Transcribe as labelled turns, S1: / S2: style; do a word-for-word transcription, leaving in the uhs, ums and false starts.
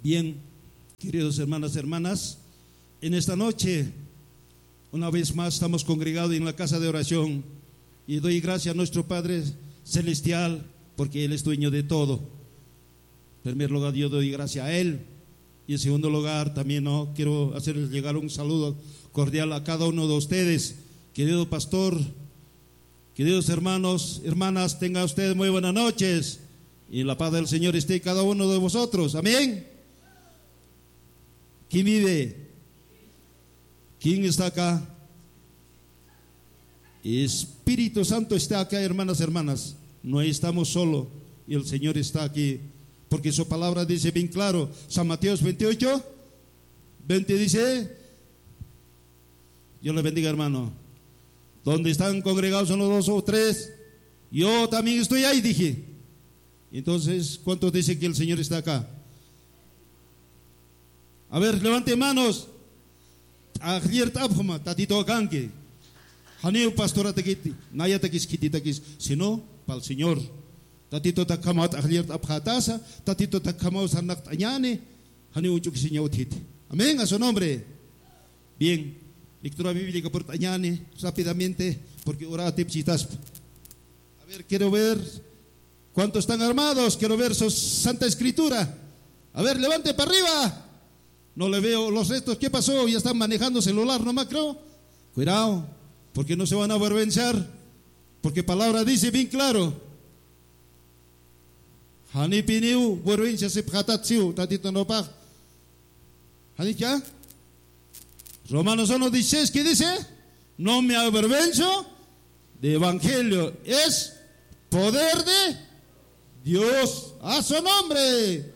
S1: Bien, queridos hermanas y hermanas, en esta noche, una vez más estamos congregados en la casa de oración y doy gracias a nuestro Padre Celestial porque Él es dueño de todo. En primer lugar, yo doy gracias a Él y en segundo lugar también no quiero hacerles llegar un saludo cordial a cada uno de ustedes, querido pastor, queridos hermanos, hermanas, tengan ustedes muy buenas noches y la paz del Señor esté cada uno de vosotros, amén. ¿Quién vive? ¿Quién está acá? Espíritu Santo está acá, hermanas, hermanas. No estamos solos y el Señor está aquí, porque su palabra dice bien claro. San Mateo veintiocho, veinte dice, Dios le bendiga, hermano. Donde están congregados uno, dos o tres, yo también estoy ahí, dije. Entonces, ¿cuántos dicen que el Señor está acá? A ver, levante manos. Ayer tabjoma, tatito ganque. Haneu pastora takiti, naya takis kiti takis, sino para el Señor. Tatito takamat ayer tabjatasa, tatito takamau sanak tañane, haneu uchuk siñautit. Amén, a su nombre. Bien, lectura bíblica por tañane, rápidamente, porque ahora te citas. A ver, quiero ver cuántos están armados, quiero ver su Santa Escritura. A ver, levante para arriba. No le veo los restos. ¿Qué pasó? Ya están manejando celular, ¿no más creo? Cuidado, porque no se van a avergonzar, porque palabra dice bien claro. Hani piniu, vergüenza se pjatatsiu, tatito no pa. ¿Hani ya? Romanos uno dieciséis, ¿qué dice? No me avergüenzo de evangelio, es poder de Dios, a su nombre.